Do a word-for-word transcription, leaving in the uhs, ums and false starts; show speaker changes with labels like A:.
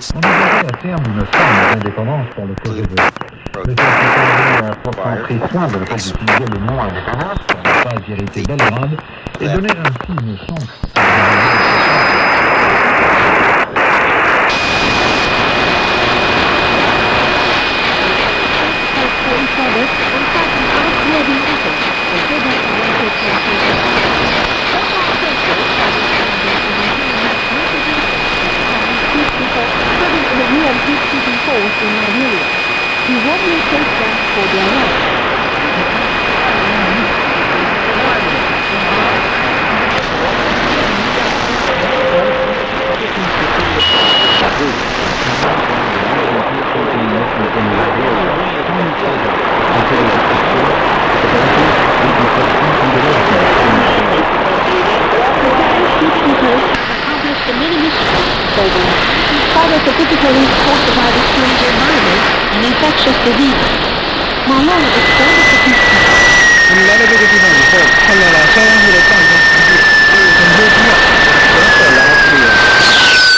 A: On envisageait à terme une forme d'indépendance pour le projet de le fait a pourtant pris soin de ne pas utiliser le nom indépendance pour ne pas irriter Belgrade et donner ainsi une chance à
B: in Liberia. He warmly takes them for their life. Accomplished the many missions program. Father specifically talked about the strange environment and infectious diseases. Malone explained the statistics.
C: In Liberia,